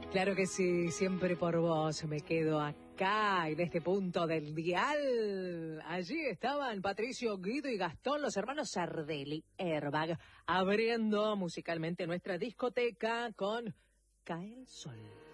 Claro que sí, siempre por vos me quedo acá, en este punto del dial. Allí estaban Patricio, Guido y Gastón, los hermanos Sardelli, Airbag, abriendo musicalmente nuestra discoteca con Cae el Sol.